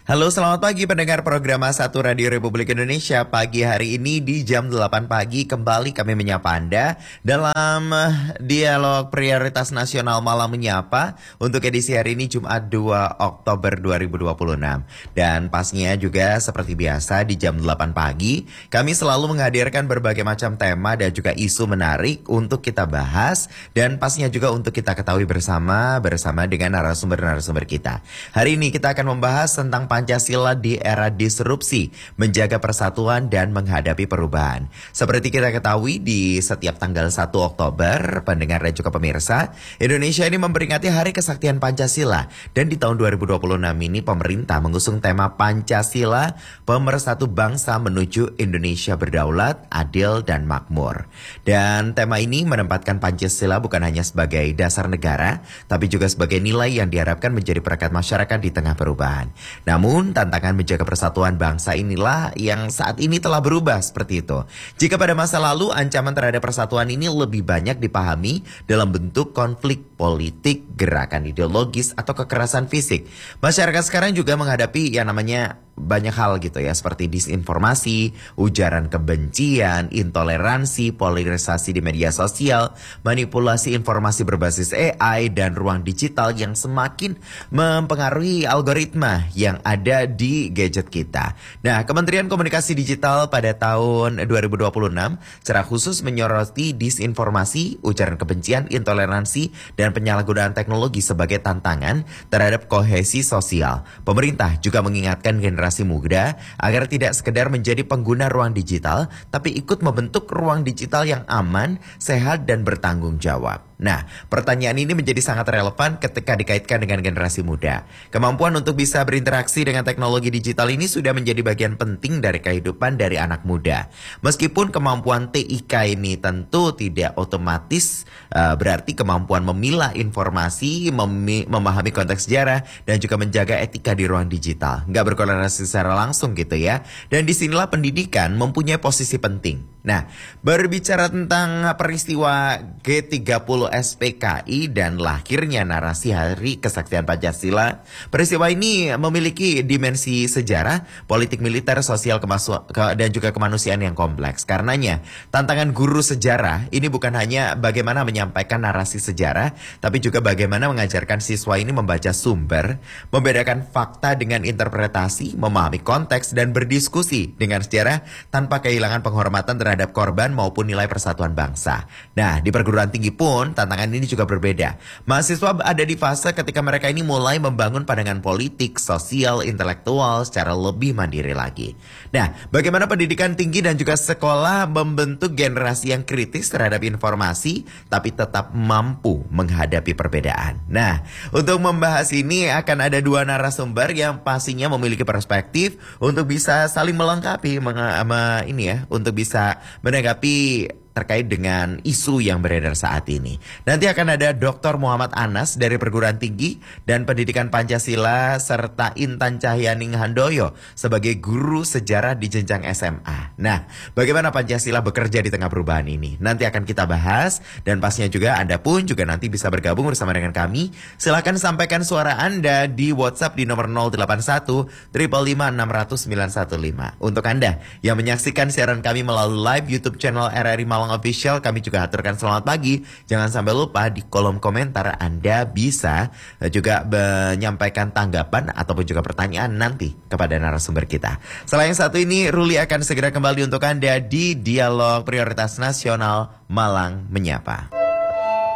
Halo, selamat pagi pendengar program A1 Radio Republik Indonesia. Pagi hari ini di jam 8 pagi kembali kami menyapa Anda dalam dialog prioritas nasional Malam Menyapa untuk edisi hari ini Jumat 2 Oktober 2026. Dan pastinya juga seperti biasa di jam 8 pagi kami selalu menghadirkan berbagai macam tema dan juga isu menarik untuk kita bahas dan pastinya juga untuk kita ketahui bersama dengan narasumber-narasumber kita. Hari ini kita akan membahas tentang Pancasila di era disrupsi, menjaga persatuan dan menghadapi perubahan. Seperti kita ketahui di setiap tanggal 1 Oktober, pendengar dan juga pemirsa, Indonesia ini memperingati Hari Kesaktian Pancasila. Dan di tahun 2026 ini pemerintah mengusung tema Pancasila, pemersatu bangsa menuju Indonesia berdaulat, adil dan makmur. Dan tema ini menempatkan Pancasila bukan hanya sebagai dasar negara, tapi juga sebagai nilai yang diharapkan menjadi perekat masyarakat di tengah perubahan. Namun tantangan menjaga persatuan bangsa inilah yang saat ini telah berubah seperti itu. Jika pada masa lalu ancaman terhadap persatuan ini lebih banyak dipahami dalam bentuk konflik politik, gerakan ideologis atau kekerasan fisik, masyarakat sekarang juga menghadapi yang namanya banyak hal gitu ya, seperti disinformasi, ujaran kebencian, intoleransi, polarisasi di media sosial, manipulasi informasi berbasis AI, dan ruang digital yang semakin mempengaruhi algoritma yang ada di gadget kita. Nah, Kementerian Komunikasi Digital pada tahun 2026 secara khusus menyoroti disinformasi, ujaran kebencian, intoleransi, dan penyalahgunaan teknologi sebagai tantangan terhadap kohesi sosial. Pemerintah juga mengingatkan generasi muda agar tidak sekedar menjadi pengguna ruang digital, tapi ikut membentuk ruang digital yang aman, sehat, dan bertanggung jawab. Nah, pertanyaan ini menjadi sangat relevan ketika dikaitkan dengan generasi muda. Kemampuan untuk bisa berinteraksi dengan teknologi digital ini sudah menjadi bagian penting dari kehidupan dari anak muda. Meskipun kemampuan TIK ini tentu tidak otomatis berarti kemampuan memilah informasi, memahami konteks sejarah, dan juga menjaga etika di ruang digital. Nggak berkorelasi secara langsung gitu ya. Dan disinilah pendidikan mempunyai posisi penting. Nah, berbicara tentang peristiwa G30 SPKI dan lahirnya narasi Hari Kesaktian Pancasila, peristiwa ini memiliki dimensi sejarah, politik, militer, sosial, dan juga kemanusiaan yang kompleks. Karenanya, tantangan guru sejarah ini bukan hanya bagaimana menyampaikan narasi sejarah, tapi juga bagaimana mengajarkan siswa ini membaca sumber, membedakan fakta dengan interpretasi, memahami konteks, dan berdiskusi dengan sejarah tanpa kehilangan penghormatan terhadap korban maupun nilai persatuan bangsa. Nah, di perguruan tinggi pun tantangan ini juga berbeda. Mahasiswa ada di fase ketika mereka ini mulai membangun pandangan politik, sosial, intelektual secara lebih mandiri lagi. Nah, bagaimana pendidikan tinggi dan juga sekolah membentuk generasi yang kritis terhadap informasi, tapi tetap mampu menghadapi perbedaan. Nah, untuk membahas ini akan ada dua narasumber yang pastinya memiliki perspektif untuk bisa saling melengkapi, untuk bisa menanggapi terkait dengan isu yang beredar saat ini. Nanti akan ada Dr. Muhammad Anas dari Perguruan Tinggi dan Pendidikan Pancasila serta Intan Cahyaning Handoyo sebagai guru sejarah di jenjang SMA. Nah, bagaimana Pancasila bekerja di tengah perubahan ini? Nanti akan kita bahas dan pastinya juga Anda pun juga nanti bisa bergabung bersama dengan kami. Silakan sampaikan suara Anda di WhatsApp di nomor 081 555 600 915. Untuk Anda yang menyaksikan siaran kami melalui live YouTube channel RRI Malang Official, kami juga aturkan selamat pagi. Jangan sampai lupa di kolom komentar Anda bisa juga menyampaikan tanggapan ataupun juga pertanyaan nanti kepada narasumber kita. Selain satu ini, Ruli akan segera kembali untuk Anda di Dialog Prioritas Nasional Malang Menyapa.